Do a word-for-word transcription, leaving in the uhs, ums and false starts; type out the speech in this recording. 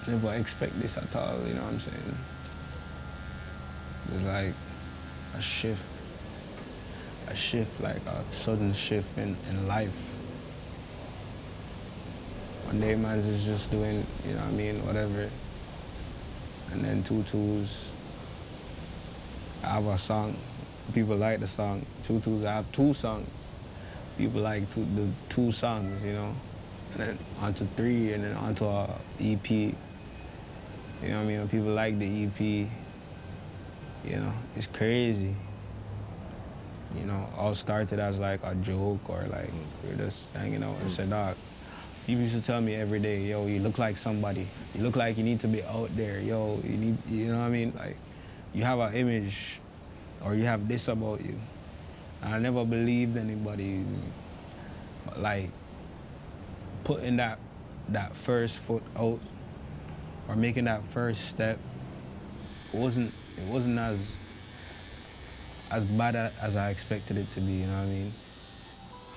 never expect this at all, you know what I'm saying? It's like a shift, a shift, like a sudden shift in, in life. One day man's is just doing, you know what I mean, whatever. And then Tutu's, I have a song, people like the song. Tutu's, I have two songs. People like two, the two songs, you know? And then onto three, and then onto a E P. You know what I mean? When people like the E P, you know, it's crazy. You know, all started as like a joke or like we're just hanging out and said, dog. People used to tell me every day, yo, you look like somebody. You look like you need to be out there. Yo, you need, you know what I mean? Like, you have an image or you have this about you. And I never believed anybody, but like, putting that, that first foot out or making that first step, it wasn't, it wasn't as, as bad as I expected it to be, you know what I mean?